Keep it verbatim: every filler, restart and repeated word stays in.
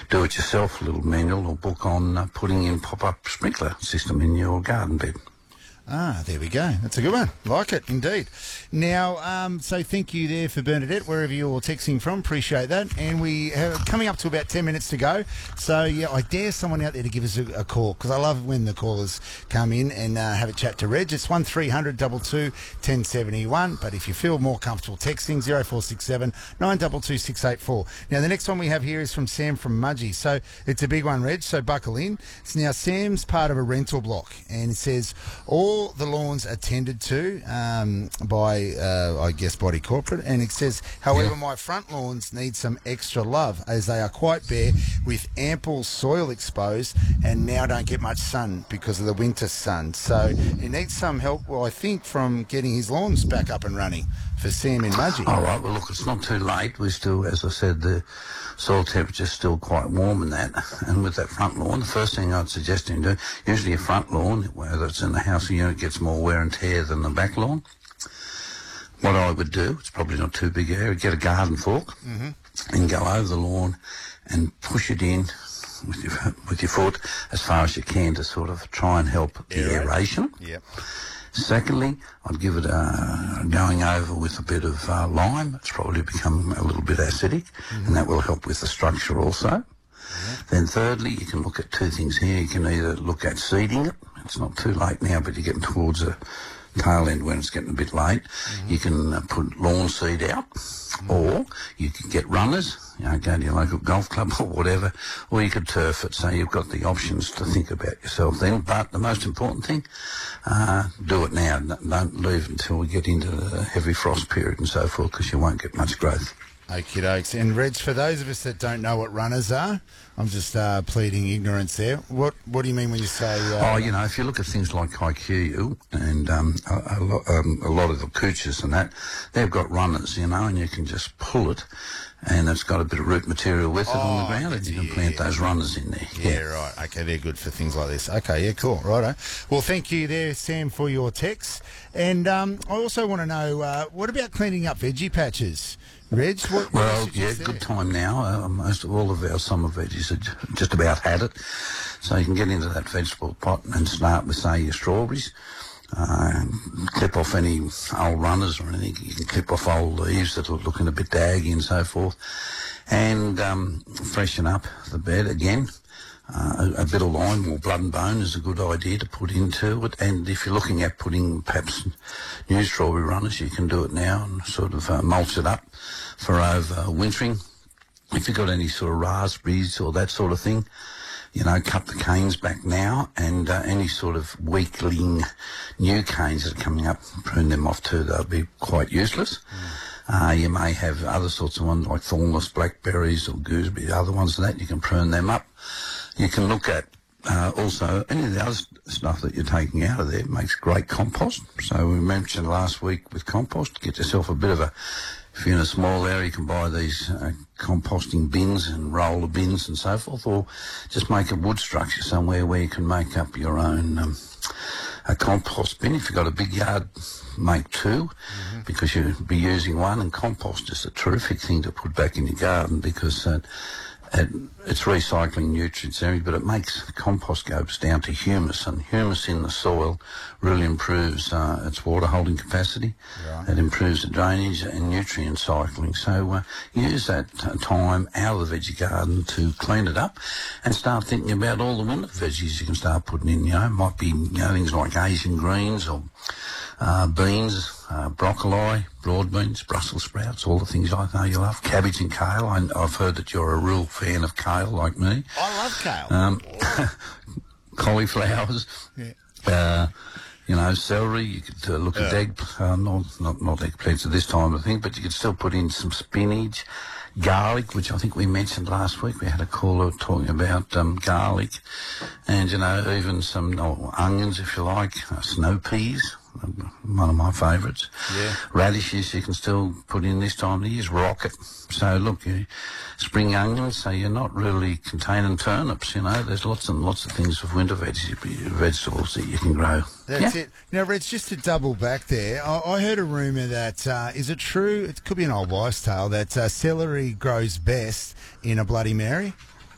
do-it-yourself little manual or book on uh, putting in pop-up sprinkler system in your garden bed. Ah, there we go. That's a good one. Like it, indeed. Now, um, so thank you there for Bernadette, wherever you're texting from. Appreciate that. And we are coming up to about ten minutes to go. So, yeah, I dare someone out there to give us a, a call, because I love when the callers come in and uh, have a chat to Reg. It's one three hundred two two one oh seven one. But if you feel more comfortable texting, zero four six seven nine two two six eight four. Now, the next one we have here is from Sam from Mudgee. So, it's a big one, Reg, so buckle in. So now, Sam's part of a rental block, and it says, all the lawns are tended to um, by, uh, I guess, Body Corporate, and it says, however, yeah. my front lawns need some extra love, as they are quite bare with ample soil exposed and now don't get much sun because of the winter sun. So he needs some help, well, I think, from getting his lawns back up and running for Sam in Mudgee. All right, well, look, it's not too late. We still, as I said, the soil temperature's still quite warm in that. And with that front lawn, the first thing I'd suggest him do, usually a front lawn, whether it's in the house or unit, gets more wear and tear than the back lawn. What I would do, it's probably not too big area, get a garden fork mm-hmm. and go over the lawn and push it in with your, with your foot as far as you can to sort of try and help the Aerate. aeration. Yep. Secondly, I'd give it a going over with a bit of uh, lime. It's probably become a little bit acidic, mm-hmm. and that will help with the structure also. Yeah. Then thirdly, you can look at two things here. You can either look at seeding it. It's not too late now, but you're getting towards the tail end when it's getting a bit late. Mm-hmm. You can uh, put lawn seed out, mm-hmm. or you can get runners, you know, go to your local golf club or whatever, or you could turf it. So you've got the options to think about yourself then. But the most important thing, uh, do it now. Don't leave until we get into the heavy frost period and so forth, because you won't get much growth. Okie dokes. And Reg, for those of us that don't know what runners are, I'm just uh, pleading ignorance there. What What do you mean when you say... Uh, oh, you know, if you look at things like I Q U and um, a, a, lo- um, a lot of the cooches and that, they've got runners, you know, and you can just pull it, and it's got a bit of root material with it oh, on the ground, and you can yeah, plant yeah. those runners in there. Yeah, yeah, right. Okay, they're good for things like this. Okay, yeah, cool. Righto. Well, thank you there, Sam, for your text. And um, I also want to know, uh, what about cleaning up veggie patches? Reg, what, well, what yeah, there? good time now. Uh, most of all of our summer veggies have j- just about had it. So you can get into that vegetable pot and start with, say, your strawberries. Uh, clip off any old runners or anything. You can clip off old leaves that are looking a bit daggy and so forth. And um, freshen up the bed again. Uh, a, a bit of lime or blood and bone is a good idea to put into it. And if you're looking at putting perhaps new strawberry runners, you can do it now and sort of uh, mulch it up for over wintering. If you've got any sort of raspberries or that sort of thing, you know, cut the canes back now, and uh, any sort of weakling new canes that are coming up, prune them off too. They'll be quite useless. Mm. Uh, you may have other sorts of ones like thornless blackberries or gooseberry, other ones like that. You can prune them up. You can look at uh, also any of the other stuff that you're taking out of there makes great compost. So we mentioned last week with compost, get yourself a bit of a, if you're in a small area, you can buy these uh, composting bins and roller bins and so forth, or just make a wood structure somewhere where you can make up your own um, a compost bin. If you've got a big yard, make two, mm-hmm. because you'll be using one, and compost is a terrific thing to put back in your garden because uh, it, it's recycling nutrients, but it makes compost goes down to humus, and humus in the soil really improves uh, its water holding capacity. Right. It improves the drainage and nutrient cycling. So uh, use that uh, time out of the veggie garden to clean it up and start thinking about all the winter veggies you can start putting in. You know, it might be, you know, things like Asian greens or uh, beans, uh, broccoli, broad beans, Brussels sprouts, all the things I know you love. Cabbage and kale. I, I've heard that you're a real fan of kale, like me. I love kale. Um, cauliflowers. Yeah. Uh, you know, celery. You could uh, look yeah. at egg, uh, not not not eggplants at this time, I think, but you could still put in some spinach, garlic, which I think we mentioned last week. We had a caller talking about um, garlic, and you know, even some oh, onions, if you like, uh, snow peas. One of my favourites. Yeah. Radishes you can still put in this time of year. Rocket. So look, you, spring onions. So you're not really containing turnips. You know, there's lots and lots of things with winter veg- vegetables that you can grow. That's yeah. it. Now, Reg, just to double back there, I, I heard a rumour that uh, is it true? It could be an old wives' tale that uh, celery grows best in a Bloody Mary.